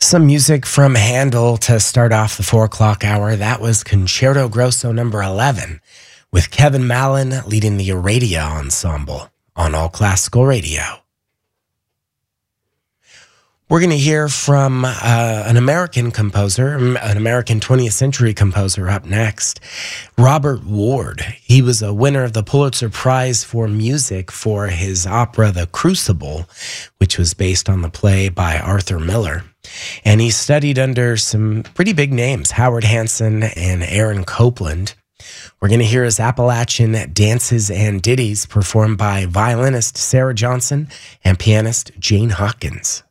Some music from Handel to start off the 4 o'clock hour. That was Concerto Grosso number 11 with Kevin Mallon leading the Aradia Ensemble on All Classical Radio. We're going to hear from an American composer, an American 20th century composer up next, Robert Ward. He was a winner of the Pulitzer Prize for Music for his opera The Crucible, which was based on the play by Arthur Miller. And he studied under some pretty big names, Howard Hanson and Aaron Copland. We're going to hear his Appalachian dances and ditties performed by violinist Sarah Johnson and pianist Jane Hawkins.